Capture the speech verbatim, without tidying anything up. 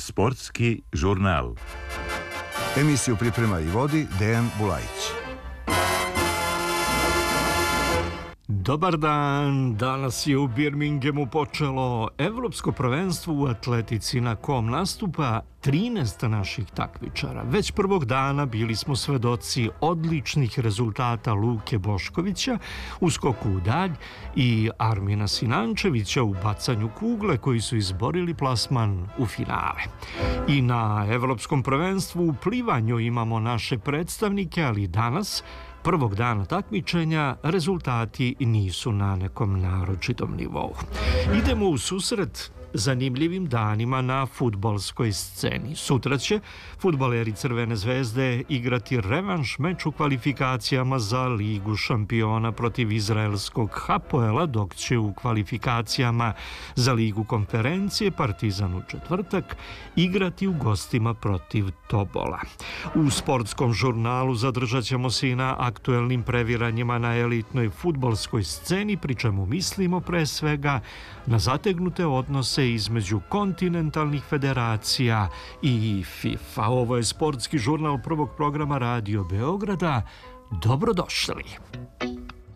Sportski žurnal. Emisiju priprema i vodi Dejan Bulajić. Dobar dan, danas je u Birminghamu počelo Evropsko prvenstvo u atletici na kom nastupa trinaest naših takmičara. Već prvog dana bili smo svedoci odličnih rezultata Luke Boškovića u skoku u dalj i Armina Sinančevića u bacanju kugle koji su izborili plasman u finale. I na Evropskom prvenstvu u plivanju imamo naše predstavnike, ali danas prvog dana takmičenja rezultati nisu na nekom naročitom nivou. Idemo u susret zanimljivim danima na fudbalskoj sceni. Sutra će fudbaleri Crvene zvezde igrati revanš meč u kvalifikacijama za Ligu šampiona protiv izraelskog Hapoela, dok će u kvalifikacijama za Ligu konferencije Partizan u četvrtak igrati u gostima protiv Tobola. U sportskom žurnalu zadržat ćemo se i na aktuelnim previranjima na elitnoj fudbalskoj sceni, pri čemu mislimo pre svega na zategnute odnose između kontinentalnih federacija i FIFA. Ovo je sportski žurnal prvog programa Radio Beograda. Dobrodošli!